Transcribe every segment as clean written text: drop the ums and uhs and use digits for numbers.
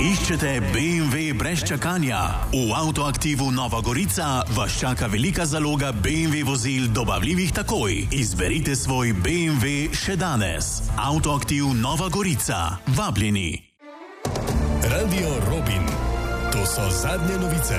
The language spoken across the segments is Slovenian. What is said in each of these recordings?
Iščete BMW brez čakanja? V Avtoaktivu Nova Gorica vas čaka velika zaloga BMW vozil dobavljivih takoj. Izberite svoj BMW še danes. Avtoaktiv Nova Gorica. Vabljeni. Radio Robin. To so zadnje novice.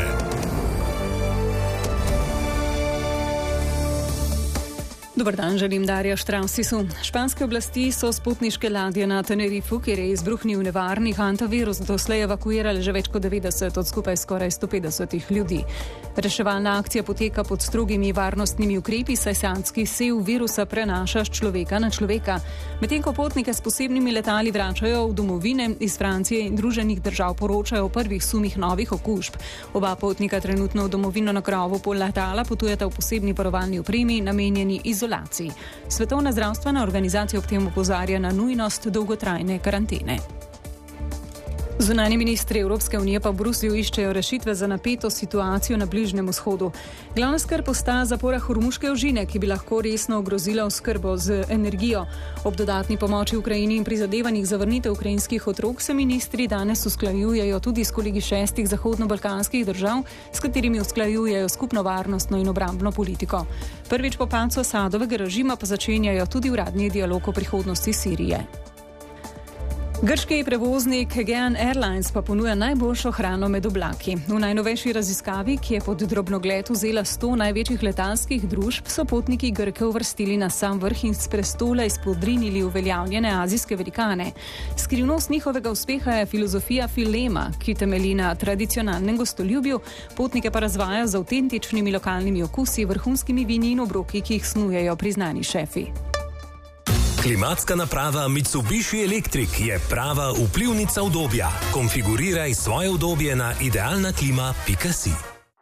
Dobar dan, želim Darja Štrausisu. Španske oblasti so s potniške ladje na Tenerifu, kjer je izbruhnil nevarni hantavirus, doslej evakuirali že več kot 90 od skupaj skoraj 150 ljudi. Reševalna akcija poteka pod strogimi varnostnimi ukrepi, saj se antski sev virusa prenaša z človeka na človeka. Medtem ko potnike s posebnimi letali vračajo v domovine, iz Francije in Združenih držav poročajo o prvih sumih novih okužb. Oba potnika trenutno v domovino na krovu pol letala potujeta v posebni varovalni opremi, namenjeni izolaciji. Svetovna zdravstvena organizacija ob tem opozarja na nujnost dolgotrajne karantene. Zunanji ministri Evropske unije pa v Bruslju iščejo rešitve za napeto situacijo na Bližnjem vzhodu. Glavna skrb ostaja zapora Hormuške ožine, ki bi lahko resno ogrozila oskrbo z energijo. Ob dodatni pomoči Ukrajini in prizadevanjih za vrnitev ukrajinskih otrok se ministri danes usklajujejo tudi s kolegi 6 zahodno-balkanskih držav, s katerimi usklajujejo skupno varnostno in obrambno politiko. Prvič po padcu Asadovega režima pa začenjajo tudi uradni dialog o prihodnosti Sirije. Grški prevoznik Aegean Airlines pa ponuja najboljšo hrano med oblaki. V najnovejši raziskavi, ki je pod drobnogled vzela 100 največjih letalskih družb, so potniki Grke uvrstili na sam vrh in s prestola izpodrinili uveljavljene azijske velikane. Skrivnost njihovega uspeha je filozofija Filema, ki temelji na tradicionalnem gostoljubju, potnike pa razvaja z avtentičnimi lokalnimi okusi, vrhunskimi vini in obroki, ki jih snujejo priznani šefi. Klimatska naprava Mitsubishi Electric je prava vplivnica udobja. Konfiguriraj svoje udobje na idealnaklima.si.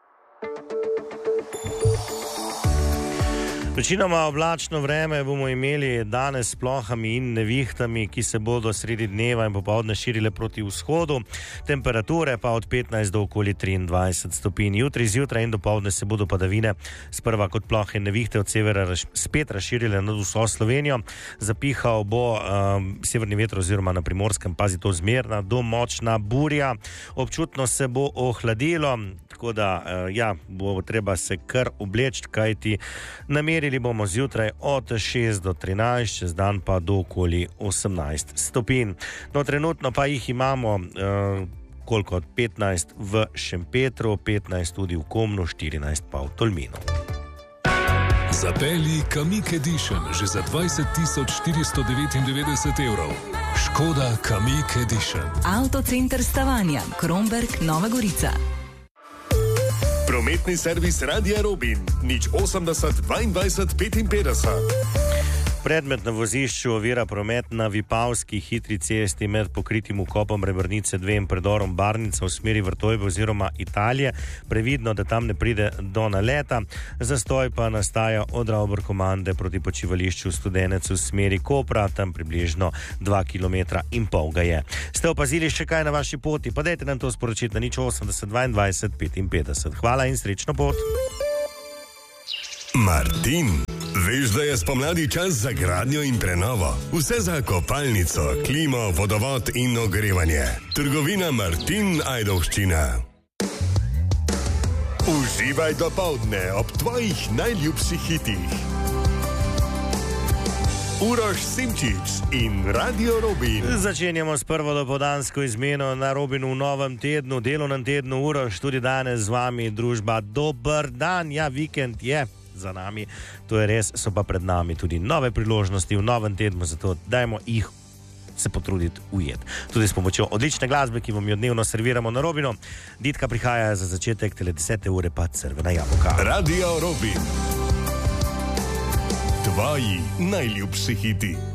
Večinoma oblačno vreme bomo imeli danes s plohami in nevihtami, ki se bodo sredi dneva in popoldne širile proti vzhodu. Temperature pa od 15 do okoli 23 stopinj. Jutri zjutraj in dopoldne se bodo padavine sprva kot plohe in nevihte od severa spet razširile nad vso Slovenijo. Zapihal bo severni veter oziroma na Primorskem, pazi to, zmerna do močna burja. Občutno se bo ohladilo, tako da bo treba se kar obleči, kajti namerili bomo zjutraj od 6 do 13, čez dan pa do okoli 18 stopinj. No, trenutno pa jih imamo koliko od 15 v Šempetru, 15 tudi v Komnu, 14 pa v Tolminu. Zapelji Kamiq Edition že za 20.499 evrov. Škoda Kamiq Edition. Avtocenter Stavanja, Kromberk, Nova Gorica. Prometni servis Radia Robin, 080 22 55. Predmet na vozišču ovira promet na Vipavski hitri cesti med pokritim vkopom Rebrnice 2 in predorom Barnica v smeri Vrtojbe oziroma Italije. Previdno, da tam ne pride do naleta. Zastoj pa nastaja od Ravbor-Komande proti počivališču Studenec v smeri Kopra, tam približno 2,5 km ga je. Ste opazili še kaj na vaši poti? Pa dajte nam to sporočiti na 080 22 55. Hvala in srečno pot. Martin, veš, da je spomladi čas za gradnjo in prenovo. Vse za kopalnico, klimo, vodovod in ogrevanje. Trgovina Martin Ajdovščina. Uživaj dopoldne ob tvojih najljubših hitih. Uroš Simčič in Radio Robin. Začenjamo s prvo dopoldansko izmeno na Robinu v novem tednu, delovnem tednu. Uroš, tudi danes z vami družba. Dober dan, ja, vikend je za nami, to je res, so pa pred nami tudi nove priložnosti v novem tednu, zato dajmo jih se potruditi ujeti. Tudi s pomočjo odlične glasbe, ki vam jo dnevno serviramo na Robinu. Ditka prihaja za začetek tele 10. ure pa Crvena jabolka. Radio Robin. Tvoji najljubši hiti.